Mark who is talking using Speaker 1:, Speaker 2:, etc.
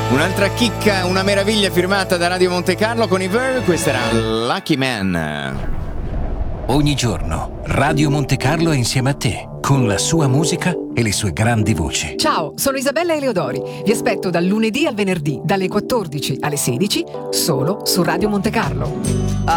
Speaker 1: Un'altra chicca, una meraviglia firmata da Radio Monte Carlo con i Verve. Questa era Lucky Man.
Speaker 2: Ogni giorno Radio Monte Carlo è insieme a te, con la sua musica e le sue grandi voci.
Speaker 3: Ciao, sono Isabella Eleodori. Vi aspetto dal lunedì al venerdì, dalle 14 alle 16, solo su Radio Monte Carlo.